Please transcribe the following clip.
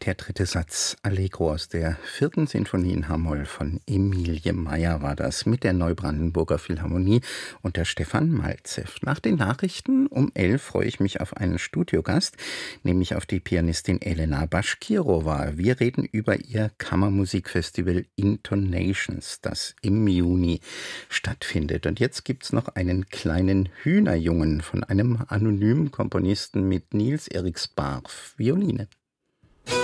Der dritte Satz Allegro aus der vierten Sinfonie in H-Moll von Emilie Meyer war das mit der Neubrandenburger Philharmonie und der Stefan Malzew. Nach den Nachrichten um 11 freue ich mich auf einen Studiogast, nämlich auf die Pianistin Elena Baschkirova. Wir reden über ihr Kammermusikfestival Intonations, das im Juni stattfindet. Und jetzt gibt's noch einen kleinen Hühnerjungen von einem anonymen Komponisten mit Niels Eriks Barf, Violine.